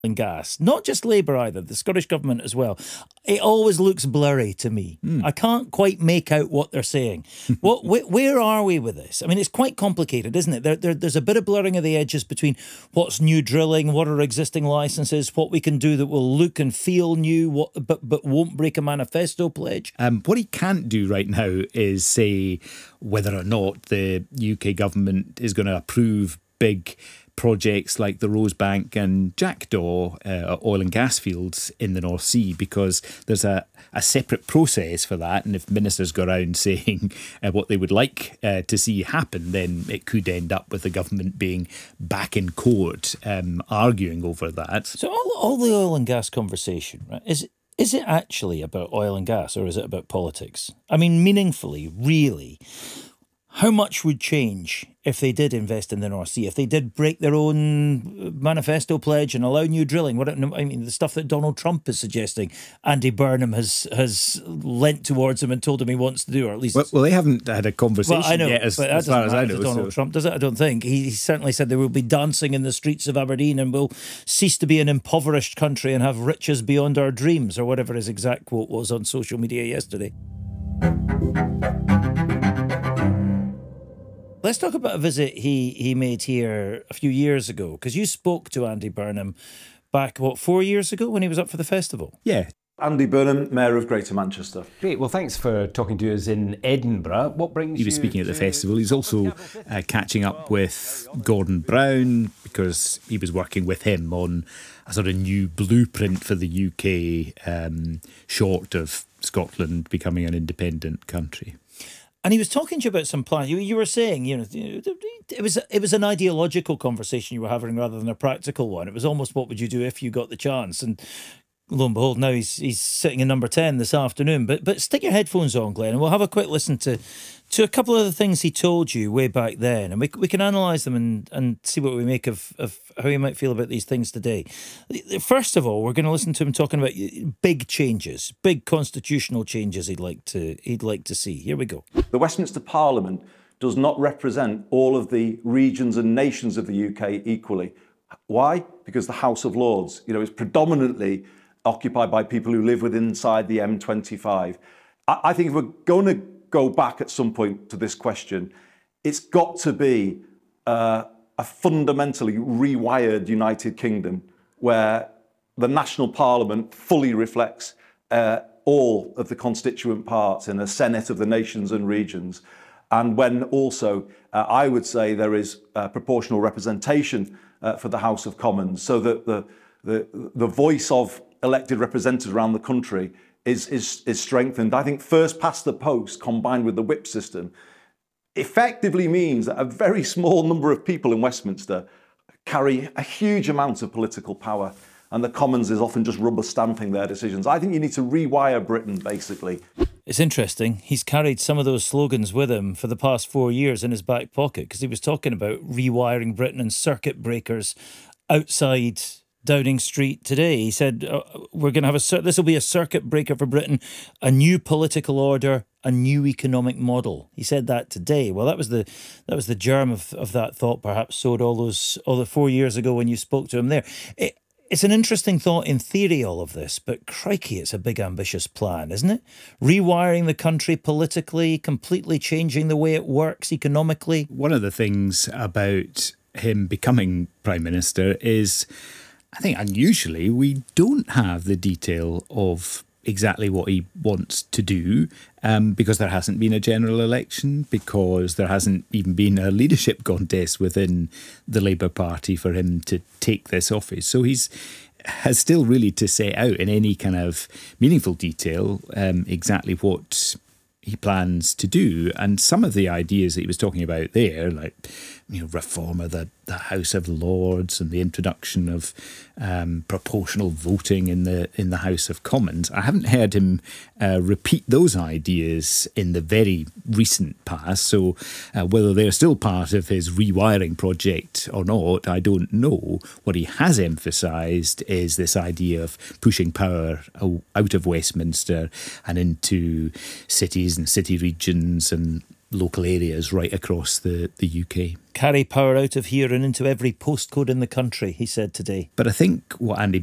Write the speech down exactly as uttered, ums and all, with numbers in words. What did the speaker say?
and gas, not just Labour either, the Scottish Government as well, it always looks blurry to me. Mm. I can't quite make out what they're saying. what, wh- where are we with this? I mean, it's quite complicated, isn't it? There, there, there's a bit of blurring of the edges between what's new drilling, what are existing licences, what we can do that will look and feel new, what, but, but won't break a manifesto pledge. Um, what he can't do right now is say whether or not the U K government is going to approve big projects like the Rosebank and Jackdaw uh, oil and gas fields in the North Sea, because there's a, a separate process for that. And if ministers go around saying uh, what they would like uh, to see happen, then it could end up with the government being back in court um, arguing over that. So all, all the oil and gas conversation, right, is is it actually about oil and gas, or is it about politics? I mean, meaningfully, really, how much would change if they did invest in the North Sea, if they did break their own manifesto pledge and allow new drilling? What I mean, the stuff that Donald Trump is suggesting, Andy Burnham has has lent towards him and told him he wants to do, or at least... Well, well they haven't had a conversation well, I know, yet, as, but that as far as I know. To Donald so. Trump, does it? I don't think. He, he certainly said there will be dancing in the streets of Aberdeen and we'll cease to be an impoverished country and have riches beyond our dreams, or whatever his exact quote was on social media yesterday. Let's talk about a visit he, he made here a few years ago, because you spoke to Andy Burnham back, what, four years ago when he was up for the festival? Yeah. Andy Burnham, Mayor of Greater Manchester. Great. Well, thanks for talking to us in Edinburgh. What brings you... He was speaking at the festival. He's also uh, catching up with Gordon Brown, because he was working with him on a sort of new blueprint for the U K, um, short of Scotland becoming an independent country. And he was talking to you about some plans. You, you were saying, you know, it was it was an ideological conversation you were having rather than a practical one. It was almost, what would you do if you got the chance? And lo and behold, now he's he's sitting in number ten this afternoon. But but stick your headphones on, Glenn, and we'll have a quick listen to to a couple of the things he told you way back then, and we we can analyse them and, and see what we make of, of how you might feel about these things today. First of all, we're going to listen to him talking about big changes, big constitutional changes he'd like to he'd like to see. Here we go. The Westminster Parliament does not represent all of the regions and nations of the U K equally. Why? Because the House of Lords, you know, is predominantly occupied by people who live within inside the M twenty-five. I, I think if we're going to go back at some point to this question, it's got to be uh, a fundamentally rewired United Kingdom where the national parliament fully reflects uh, all of the constituent parts in a Senate of the nations and regions. And when also, uh, I would say, there is uh, proportional representation uh, for the House of Commons, so that the, the, the voice of elected representatives around the country is, is, is strengthened. I think first past the post combined with the whip system effectively means that a very small number of people in Westminster carry a huge amount of political power, and the Commons is often just rubber stamping their decisions. I think you need to rewire Britain, basically. It's interesting. He's carried some of those slogans with him for the past four years in his back pocket, because he was talking about rewiring Britain and circuit breakers outside Downing Street today. He said, uh, we're going to have a, this will be a circuit breaker for Britain, a new political order, a new economic model. He said that today. Well, that was the that was the germ of, of that thought, perhaps sowed all those all the four years ago when you spoke to him there. It, It's an interesting thought in theory, all of this, but crikey, it's a big ambitious plan, isn't it? Rewiring the country politically, completely changing the way it works economically. One of the things about him becoming Prime Minister is, I think unusually, we don't have the detail of exactly what he wants to do, um, because there hasn't been a general election, because there hasn't even been a leadership contest within the Labour Party for him to take this office. So he's has still really to set out in any kind of meaningful detail um, exactly what he plans to do. And some of the ideas that he was talking about there, like, you know, reform of the, the House of Lords and the introduction of um, proportional voting in the in the House of Commons, I haven't heard him uh, repeat those ideas in the very recent past. So uh, whether they're still part of his rewiring project or not, I don't know. What he has emphasised is this idea of pushing power out of Westminster and into cities and city regions and local areas right across the, the U K. Carry power out of here and into every postcode in the country, he said today. But I think what Andy